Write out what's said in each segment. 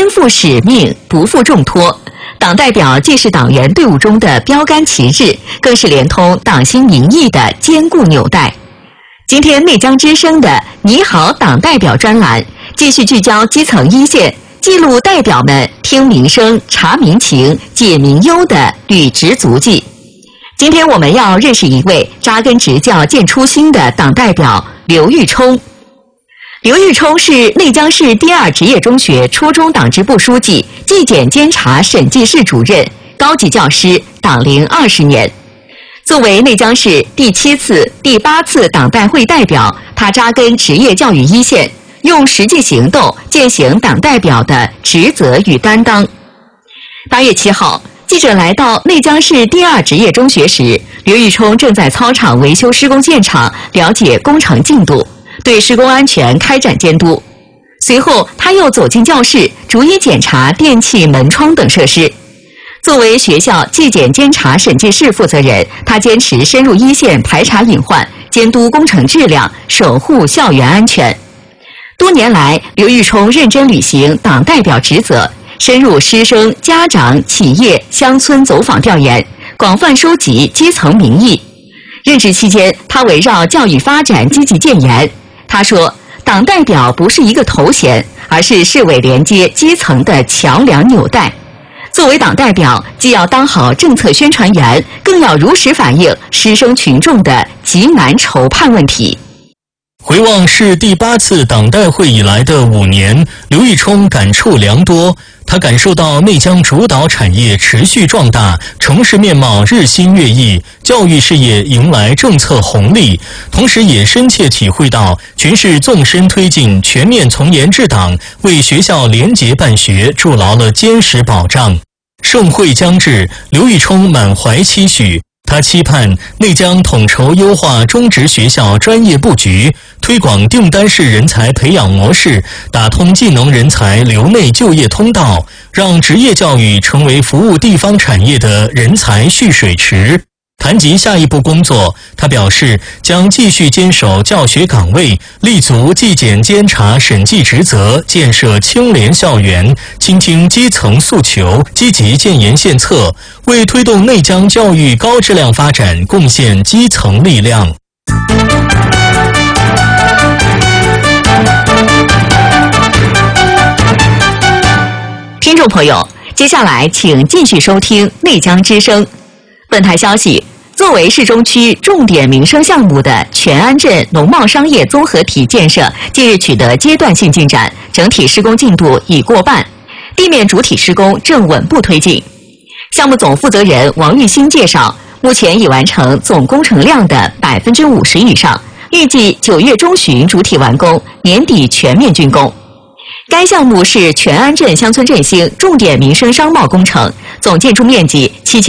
肩负使命，不负重托。党代表既是党员队伍中的标杆旗帜，更是连通党心民意的坚固纽带。今天内江之声的“你好，党代表”专栏继续聚焦基层一线，记录代表们听民生、察民情、解民忧的履职足迹。今天我们要认识一位扎根执教、见初心的党代表刘玉冲。刘玉冲是内江市第二职业中学初中党支部书记、纪检监察审计室主任、高级教师，党龄20年。作为内江市第7次、第8次党代会代表，他扎根职业教育一线，用实际行动践行党代表的职责与担当。8月7号，记者来到内江市第二职业中学时，刘玉冲正在操场维修施工现场了解工程进度，对施工安全开展监督。随后，他又走进教室，逐一检查电器、门窗等设施。作为学校纪检监察审计室负责人，他坚持深入一线排查隐患，监督工程质量，守护校园安全。多年来，刘玉冲认真履行党代表职责，深入师生、家长、企业、乡村走访调研，广泛收集基层民意。任职期间，他围绕教育发展积极建言。他说，党代表不是一个头衔，而是市委连接基层的桥梁纽带。作为党代表，既要当好政策宣传员，更要如实反映师生群众的急难愁盼问题。 回望市第8次党代会以来的5年，刘玉冲感触良多。他感受到内江主导产业持续壮大，城市面貌日新月异，教育事业迎来政策红利，同时也深切体会到全市纵深推进全面从严治党，为学校廉洁办学筑牢了坚实保障。盛会将至，刘玉冲满怀期许。他期盼内江统筹优化中职学校专业布局，推广订单式人才培养模式，打通技能人才留内就业通道，让职业教育成为服务地方产业的人才蓄水池。谈及下一步工作，他表示将继续坚守教学岗位，立足纪检监察审计职责，建设清廉校园，倾听基层诉求，积极建言献策，为推动内江教育高质量发展贡献基层力量。 听众朋友，接下来请继续收听内江之声。本台消息，作为市中区重点民生项目的全安镇农贸商业综合体建设近日取得阶段性进展，整体施工进度已过半，地面主体施工正稳步推进。项目总负责人王玉新介绍，目前已完成总工程量的50%以上，预计9月中旬主体完工，年底全面竣工。该项目是全安镇乡村振兴重点民生商贸工程，总建筑面积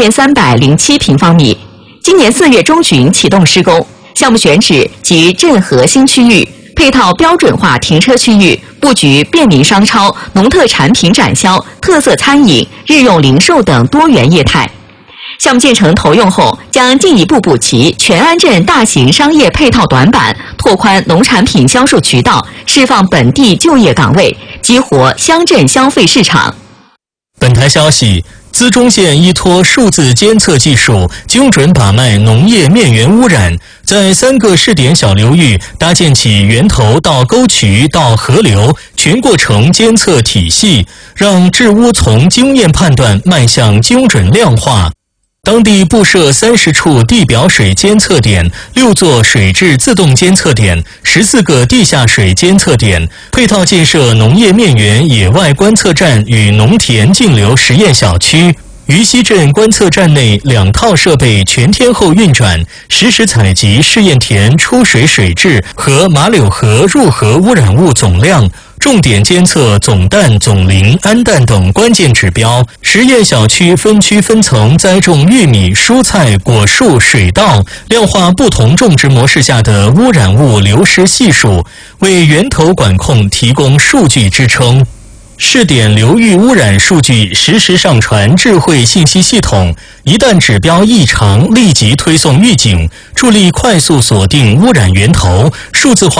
7307平方米。今年4月中旬启动施工，项目选址及镇核心区域，配套标准化停车区域，布局便民商超、农特产品展销、特色餐饮、日用零售等多元业态。项目建成投用后，将进一步补齐全安镇大型商业配套短板，拓宽农产品销售渠道，释放本地就业岗位，激活乡镇消费市场。 本台消息，资中县依托数字监测技术，精准把脉农业面源污染，在3个试点小流域搭建起源头到沟渠到河流全过程监测体系，让治污从经验判断迈向精准量化。当地布设30处地表水监测点、6座水质自动监测点、14个地下水监测点，配套建设农业面源野外观测站与农田径流实验小区。于西镇观测站内2套设备全天候运转，实时采集试验田出水水质和马柳河入河污染物总量，重点监测总氮、总磷、氨氮等关键指标。实验小区分区分层栽种玉米、蔬菜、果树、水稻，量化不同种植模式下的污染物流失系数，为源头管控提供数据支撑。试点流域污染数据实时上传智慧信息系统，一旦指标异常，立即推送预警，助力快速锁定污染源头，数字化